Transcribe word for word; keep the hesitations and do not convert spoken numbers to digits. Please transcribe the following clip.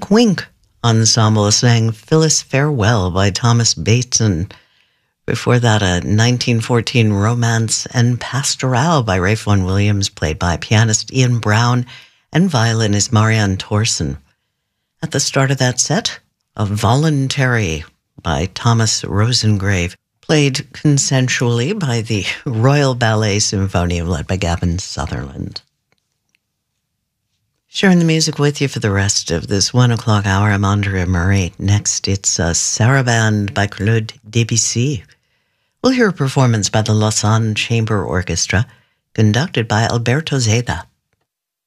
Wink Wink Ensemble sang Phyllis Farewell by Thomas Bateson. Before that, a nineteen fourteen romance and pastoral by Ralph Vaughan Williams, played by pianist Ian Brown and violinist Marianne Thorson. At the start of that set, a Voluntary by Thomas Rosengrave, played consensually by the Royal Ballet Symphonium led by Gavin Sutherland. Sharing the music with you for the rest of this one o'clock hour, I'm Andrea Murray. Next, it's a Sarabande by Claude Debussy. We'll hear a performance by the Lausanne Chamber Orchestra, conducted by Alberto Zeta.